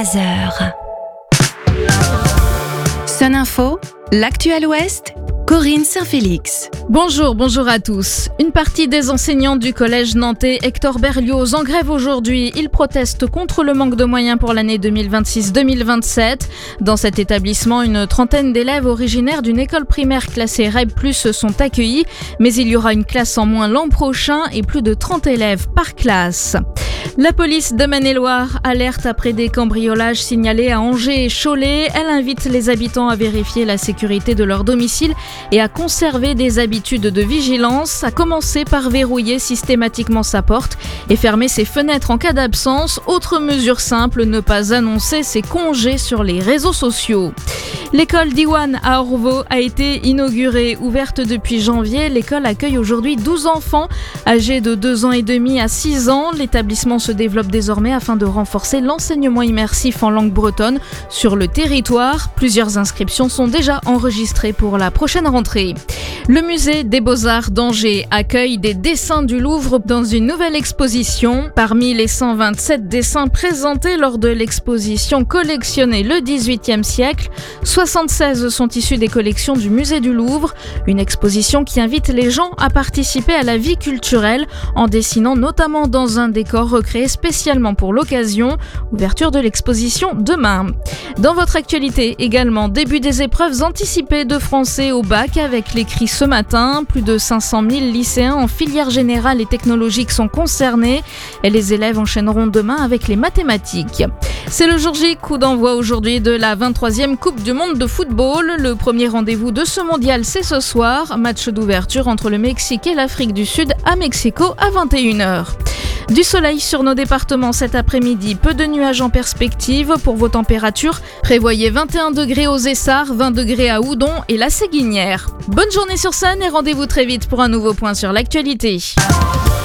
Mazeur. Sun Info, l'actu à l'Ouest, Corinne Saint-Félix. Bonjour à tous. Une partie des enseignants du collège nantais Hector Berlioz en grève aujourd'hui. Ils protestent contre le manque de moyens pour l'année 2026-2027. Dans cet établissement, une trentaine d'élèves originaires d'une école primaire classée REP+, sont accueillis, mais il y aura une classe en moins l'an prochain et plus de 30 élèves par classe. La police de Maine-et-Loire alerte après des cambriolages signalés à Angers et Cholet. Elle invite les habitants à vérifier la sécurité de leur domicile et à conserver des habitudes de vigilance, à commencer par verrouiller systématiquement sa porte et fermer ses fenêtres en cas d'absence. Autre mesure simple, ne pas annoncer ses congés sur les réseaux sociaux. L'école d'Iwan à Orvault a été inaugurée. Ouverte depuis janvier, l'école accueille aujourd'hui 12 enfants âgés de 2 ans et demi à 6 ans. L'établissement se développe désormais afin de renforcer l'enseignement immersif en langue bretonne sur le territoire. Plusieurs inscriptions sont déjà enregistrées pour la prochaine rentrée. Le musée des Beaux-Arts d'Angers accueille des dessins du Louvre dans une nouvelle exposition. Parmi les 127 dessins présentés lors de l'exposition collectionnée le XVIIIe siècle, 76 sont issus des collections du musée du Louvre. Une exposition qui invite les gens à participer à la vie culturelle en dessinant notamment dans un décor recréé spécialement pour l'occasion. Ouverture de l'exposition demain. Dans votre actualité également, début des épreuves anticipées de français au bac avec l'écrit ce matin. Plus de 500 000 lycéens en filière générale et technologique sont concernés et les élèves enchaîneront demain avec les mathématiques. C'est le jour J, coup d'envoi aujourd'hui de la 23e Coupe du Monde de football. Le premier rendez-vous de ce mondial, c'est ce soir. Match d'ouverture entre le Mexique et l'Afrique du Sud à Mexico à 21h. Du soleil sur nos départements cet après-midi, peu de nuages en perspective. Pour vos températures, prévoyez 21 degrés aux Essarts, 20 degrés à Houdon et la Séguinière. Bonne journée sur Sun et rendez-vous très vite pour un nouveau point sur l'actualité.